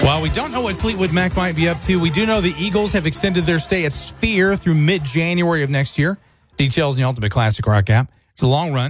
While we don't know what Fleetwood Mac might be up to, we do know the Eagles have extended their stay at Sphere through mid-January of next year. Details in the Ultimate Classic Rock app. It's a long run.